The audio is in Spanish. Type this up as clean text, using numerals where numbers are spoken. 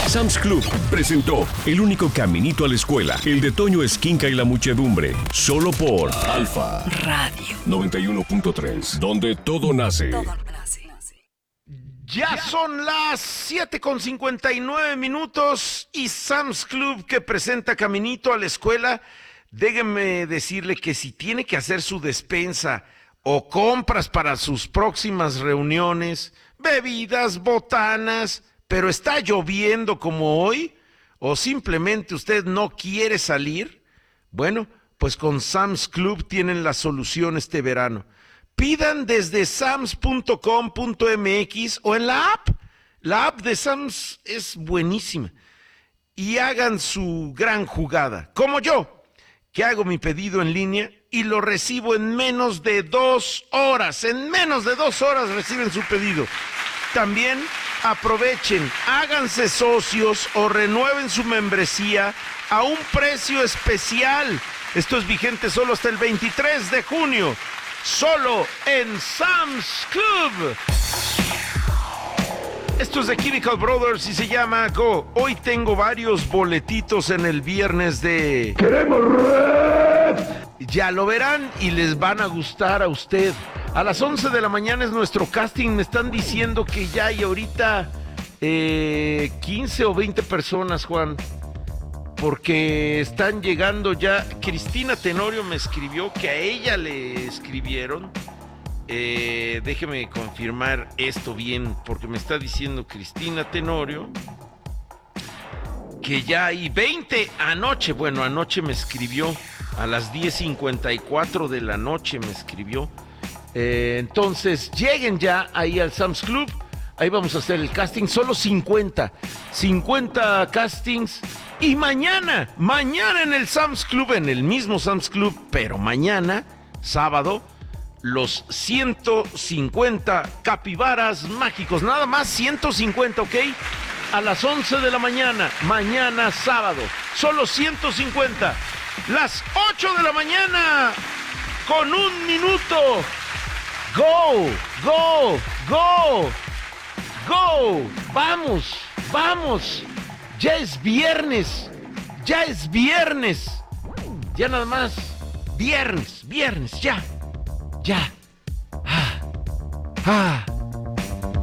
Sam's Club presentó el único caminito a la escuela, el de Toño Esquinca y la muchedumbre, solo por Alfa Radio 91.3, donde todo nace. Ya son las 7:59 y Sam's Club que presenta Caminito a la Escuela. Déjenme decirle que si tiene que hacer su despensa o compras para sus próximas reuniones, bebidas, botanas, pero está lloviendo como hoy, o simplemente usted no quiere salir, bueno, pues con Sam's Club tienen la solución este verano. Pidan desde sams.com.mx o en la app. La app de Sams es buenísima. Y hagan su gran jugada, como yo, que hago mi pedido en línea y lo recibo en menos de 2 horas. En menos de 2 horas reciben su pedido. También aprovechen, háganse socios o renueven su membresía a un precio especial. Esto es vigente solo hasta el 23 de junio. Solo en Sam's Club. Esto es de Chemical Brothers y se llama Go. Hoy tengo varios boletitos en el viernes de ¡Queremos Rap! Ya lo verán y les van a gustar a usted. A las 11 de la mañana es nuestro casting. Me están diciendo que ya hay ahorita 15 o 20 personas, Juan. Porque están llegando ya. Cristina Tenorio me escribió que a ella le escribieron. Déjeme confirmar esto bien, porque me está diciendo Cristina Tenorio que ya hay 20 anoche. Bueno, anoche me escribió a las 10:54 de la noche me escribió. Entonces, lleguen ya ahí al Sam's Club. Ahí vamos a hacer el casting. Solo 50 castings. Y mañana en el Sam's Club, en el mismo Sam's Club, pero mañana, sábado, los 150 capibaras mágicos. Nada más 150, ¿ok? A las 11 de la mañana, mañana sábado. Solo 150. Las 8 de la mañana, con 1 minuto. Go, go, go, go. Vamos, vamos. Ya es viernes. Ya es viernes. Ya nada más. Viernes, ya. Ya.